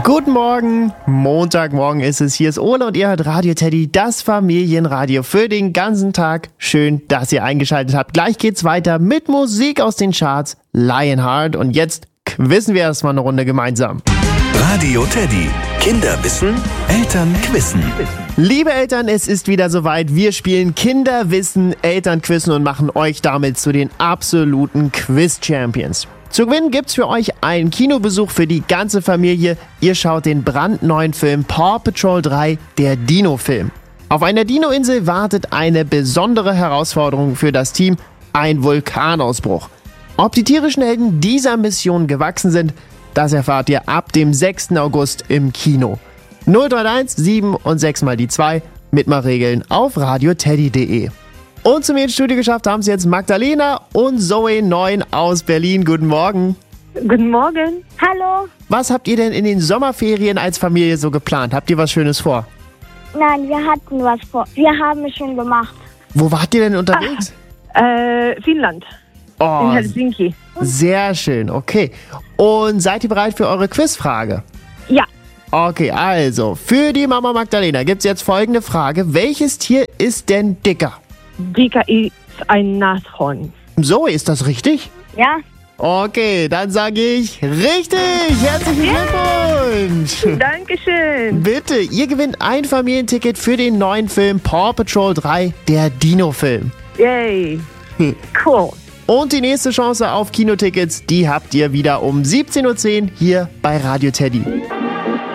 Guten Morgen, Montagmorgen ist es. Hier ist Ole und ihr hört Radio Teddy, das Familienradio für den ganzen Tag. Schön, dass ihr eingeschaltet habt. Gleich geht's weiter mit Musik aus den Charts, Lionheart. Und jetzt quizzen wir erstmal eine Runde gemeinsam. Radio Teddy. Kinder wissen, Eltern quissen. Liebe Eltern, es ist wieder soweit. Wir spielen Kinderwissen, Elternquissen und machen euch damit zu den absoluten Quiz-Champions. Zu gewinnen gibt's für euch einen Kinobesuch für die ganze Familie. Ihr schaut den brandneuen Film Paw Patrol 3, der Dino-Film. Auf einer Dino-Insel wartet eine besondere Herausforderung für das Team, ein Vulkanausbruch. Ob die tierischen Helden dieser Mission gewachsen sind, das erfahrt ihr ab dem 6. August im Kino. 031 7 und 6 mal die 2, Mitmachregeln auf radioteddy.de. Und zu mir ins Studio geschafft haben es jetzt Magdalena und Zoe 9 aus Berlin. Guten Morgen. Guten Morgen. Hallo. Was habt ihr denn in den Sommerferien als Familie so geplant? Habt ihr was Schönes vor? Nein, wir hatten was vor. Wir haben es schon gemacht. Wo wart ihr denn unterwegs? Finnland. Oh, In Helsinki. sehr schön, okay. Und seid ihr bereit für eure Quizfrage? Ja. Okay, also, für die Mama Magdalena gibt's jetzt folgende Frage. Welches Tier ist denn dicker? Dicker ist ein Nashorn. Zoe, ist das richtig? Ja? Okay, dann sage ich richtig. Herzlichen Glückwunsch. Dankeschön. Bitte, ihr gewinnt ein Familienticket für den neuen Film Paw Patrol 3, der Dino-Film. Yay. Cool. Und die nächste Chance auf Kinotickets, die habt ihr wieder um 17:10 Uhr hier bei Radio Teddy.